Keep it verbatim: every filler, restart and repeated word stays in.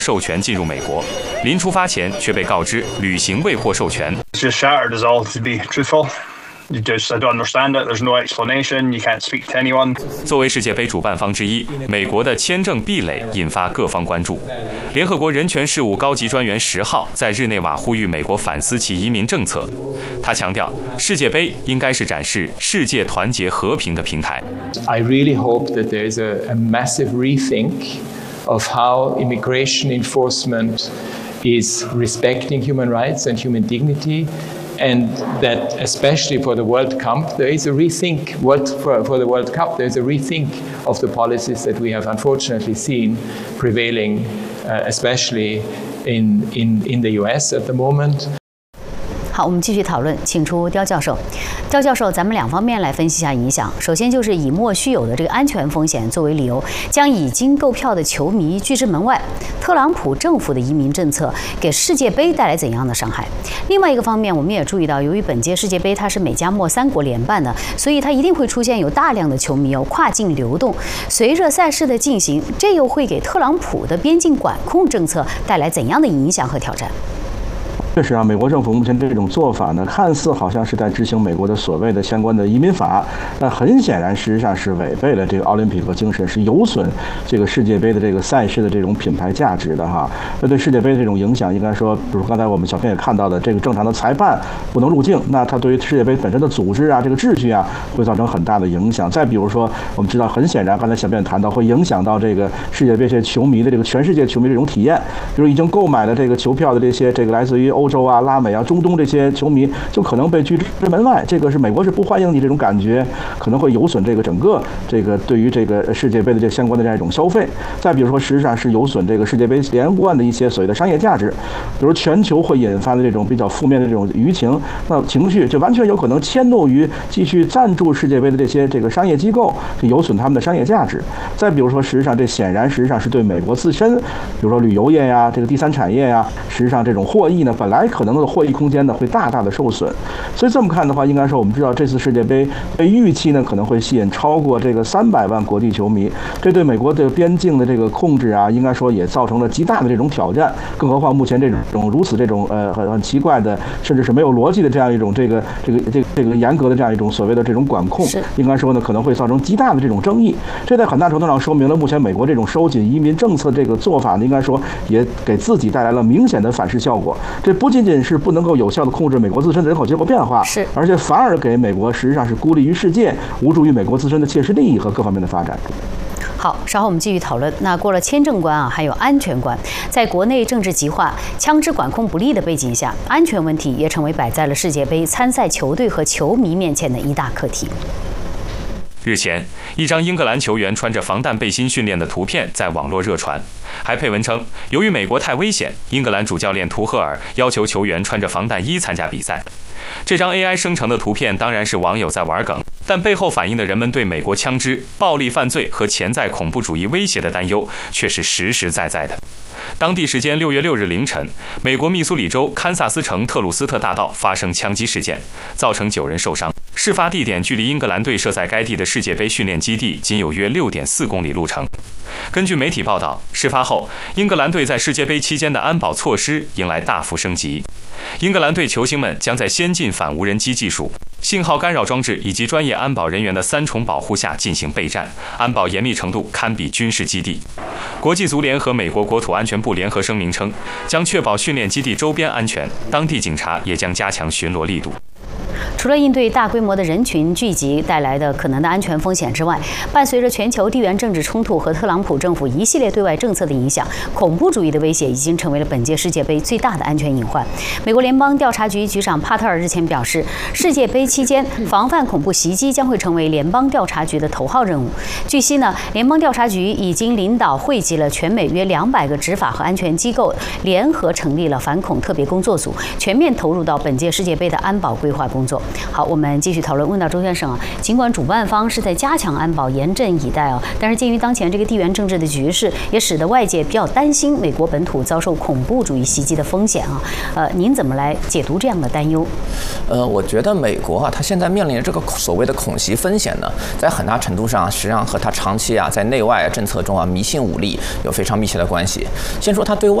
授权进入美国。临出发前却被告知旅行未获授权。 Just shouted us all to be truthful. You just I don't understand it. There's no explanation. You can't speak to anyone. 作为世界杯主办方之一，美国的签证壁垒引发各方关注。联合国人权事务高级专员十号在日内瓦呼吁美国反思其移民政策。他强调，世界杯应该是展示世界团结和平的平台。 I really hope that there is a, a massive rethink of how immigration enforcement is respecting human rights and human dignity. And that especially for the World Cup, there is a rethink, World, for, for the World Cup, there is a rethink of the policies that we have unfortunately seen prevailing, uh, especially in, in, in the U S at the moment. 好，我们继续讨论，请出刁教授。刁教授，咱们两方面来分析一下影响。首先就是以莫须有的这个安全风险作为理由，将已经购票的球迷拒之门外。特朗普政府的移民政策给世界杯带来怎样的伤害？另外一个方面，我们也注意到，由于本届世界杯它是美加墨三国联办的，所以它一定会出现有大量的球迷有跨境流动。随着赛事的进行，这又会给特朗普的边境管控政策带来怎样的影响和挑战？ 确实啊，美国政府目前这种做法呢，看似好像是在执行美国的所谓的相关的移民法，但很显然事实上是违背了这个奥林匹克精神，是有损这个世界杯的这个赛事的这种品牌价值的哈。那对世界杯的这种影响，应该说，比如刚才我们小片也看到的，这个正常的裁判不能入境，那它对于世界杯本身的组织啊，这个秩序啊，会造成很大的影响。再比如说，我们知道很显然，刚才小片谈到会影响到这个世界杯这些球迷的这个全世界球迷这种体验，比如已经购买了这个球票的这些这个来自于欧洲啊、拉美啊、中东这些球迷就可能被拒之门外，这个是美国是不欢迎你这种感觉，可能会有损这个整个这个对于这个世界杯的这相关的这样一种消费。再比如说，实际上是有损这个世界杯连贯的一些所谓的商业价值，比如全球会引发的这种比较负面的这种舆情，那情绪就完全有可能迁怒于继续赞助世界杯的这些这个商业机构，是有损他们的商业价值。再比如说，实际上这显然实际上是对美国自身，比如说旅游业呀、这个第三产业呀，实际上这种获益呢，本来可能的获益空间呢会大大的受损。所以这么看的话，应该说我们知道这次世界杯被预期呢可能会吸引超过这个三百万国际球迷，这对美国的边境的这个控制啊，应该说也造成了极大的这种挑战。更何况目前这种如此这种呃很很奇怪的，甚至是没有逻辑的这样一种这个这个这个这个严格的这样一种所谓的这种管控，应该说呢可能会造成极大的这种争议。这在很大程度上说明了目前美国这种收紧移民政策这个做法呢，应该说也给自己带来了明显的反噬效果。这不仅仅是不能够有效的控制美国自身的人口结构变化， 是， 而且反而给美国实际上是孤立于世界，无助于美国自身的切实利益和各方面的发展。 好，稍后我们继续讨论。那过了签证关啊，还有安全关，在国内政治极化、枪支管控不力的背景下，安全问题也成为摆在了世界杯参赛球队和球迷面前的一大课题。 日前，一张英格兰球员穿着防弹背心训练的图片在网络热传，还配文称，由于美国太危险，英格兰主教练图赫尔要求球员穿着防弹衣参加比赛。这张 A I 生成的图片当然是网友在玩梗，但背后反映的人们对美国枪支、暴力犯罪和潜在恐怖主义威胁的担忧却是实实在在的。当地时间六月六日凌晨，美国密苏里州堪萨斯城特鲁斯特大道发生枪击事件，造成九人受伤。事发地点距离英格兰队设在该地的世界杯训练基地仅有约 六点四公里路程。根据媒体报道，事发后，英格兰队在世界杯期间的安保措施迎来大幅升级。英格兰队球星们将在先进反无人机技术、信号干扰装置以及专业安保人员的三重保护下进行备战，安保严密程度堪比军事基地。国际足联和美国国土安全部联合声明称，将确保训练基地周边安全，当地警察也将加强巡逻力度。 除了应对大规模的人群聚集带来的可能的安全风险之外，伴随着全球地缘政治冲突和特朗普政府一系列对外政策的影响，恐怖主义的威胁已经成为了本届世界杯最大的安全隐患。美国联邦调查局局长帕特尔日前表示，世界杯期间防范恐怖袭击将会成为联邦调查局的头号任务。据悉呢，联邦调查局已经领导汇集了全美约两百个执法和安全机构，联合成立了反恐特别工作组，全面投入到本届世界杯的安保规划工作。 好，我们继续讨论。问到周先生啊，尽管主办方是在加强安保、严阵以待啊，但是鉴于当前这个地缘政治的局势，也使得外界比较担心美国本土遭受恐怖主义袭击的风险啊。呃，您怎么来解读这样的担忧？ 呃，我觉得美国啊，它现在面临的这个所谓的恐袭风险呢，在很大程度上实际上和它长期啊在内外政策中啊迷信武力有非常密切的关系。先说它对外